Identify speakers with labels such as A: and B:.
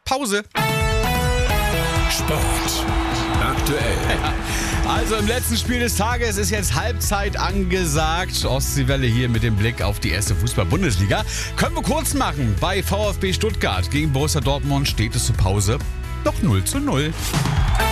A: Pause.
B: Sport aktuell.
A: Also im letzten Spiel des Tages ist jetzt Halbzeit angesagt. Ostseewelle hier mit dem Blick auf die erste Fußball-Bundesliga. Können wir kurz machen. Bei VfB Stuttgart gegen Borussia Dortmund steht es zur Pause doch 0:0.